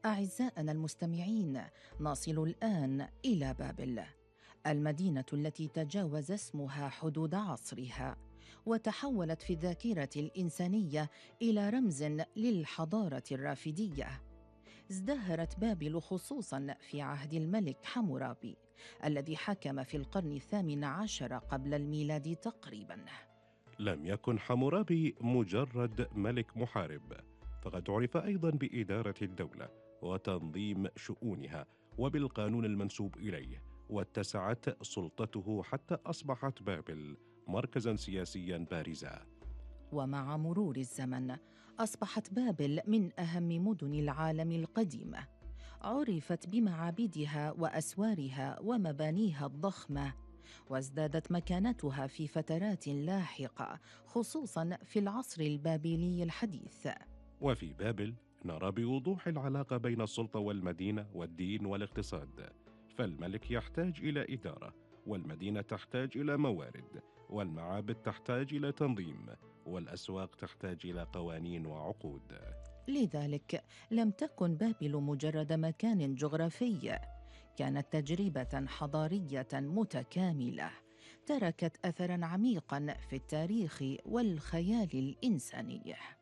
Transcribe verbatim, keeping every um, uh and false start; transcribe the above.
أعزائنا المستمعين، نصل الآن إلى بابل، المدينة التي تجاوز اسمها حدود عصرها وتحولت في الذاكرة الإنسانية إلى رمز للحضارة الرافدية. ازدهرت بابل خصوصاً في عهد الملك حمورابي الذي حكم في القرن الثامن عشر قبل الميلاد تقريباً. لم يكن حمورابي مجرد ملك محارب، فقد عرف أيضا بإدارة الدولة وتنظيم شؤونها وبالقانون المنسوب إليه، واتسعت سلطته حتى أصبحت بابل مركزا سياسيا بارزا. ومع مرور الزمن أصبحت بابل من أهم مدن العالم القديمة، عرفت بمعابدها وأسوارها ومبانيها الضخمة، وازدادت مكانتها في فترات لاحقة خصوصاً في العصر البابلي الحديث. وفي بابل نرى بوضوح العلاقة بين السلطة والمدينة والدين والاقتصاد، فالملك يحتاج إلى إدارة، والمدينة تحتاج إلى موارد، والمعابد تحتاج إلى تنظيم، والأسواق تحتاج إلى قوانين وعقود. لذلك لم تكن بابل مجرد مكان جغرافي، كانت تجربة حضارية متكاملة تركت أثراً عميقاً في التاريخ والخيال الإنساني.